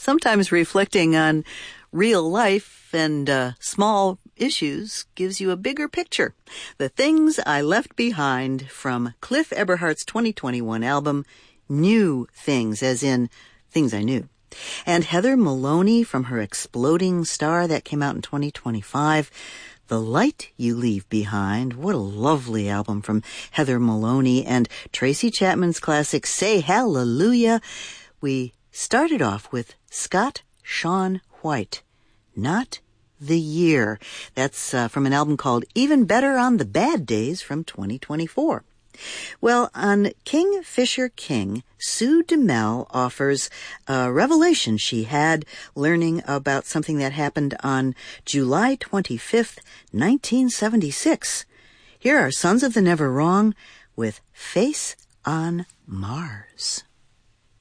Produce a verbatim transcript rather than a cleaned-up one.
Sometimes reflecting on real life and uh, small issues gives you a bigger picture. The Things I Left Behind from Cliff Eberhardt's twenty twenty-one album, New Things, as in Things I Knew. And Heather Maloney from her Exploding Star that came out in twenty twenty-five, The Light You Leave Behind. What a lovely album from Heather Maloney. And Tracy Chapman's classic Say Hallelujah. We started off with Scott Shawn White, Not the Year. That's uh, from an album called Even Better on the Bad Days from twenty twenty-four. Well, on Kingfisher King, Sue DeMel offers a revelation she had learning about something that happened on July twenty-fifth, nineteen seventy-six. Here are Sons of the Never Wrong with Face on Mars.